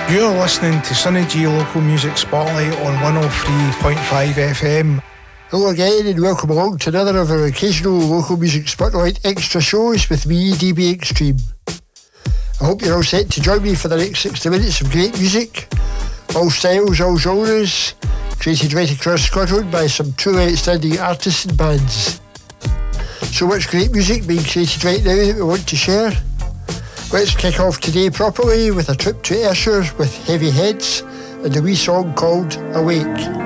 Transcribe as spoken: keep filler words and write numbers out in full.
You're listening to Sunny G Local Music Spotlight on one oh three point five F M. Hello again and welcome along to another of our occasional Local Music Spotlight extra shows with me, D B Extreme. I hope you're all set to join me for the next sixty minutes of great music. All styles, all genres, created right across Scotland by some truly outstanding artists and bands. So much great music being created right now that we want to share. Let's kick off today properly with a trip to Ayrshire with Heavy Heads and a wee song called Awake.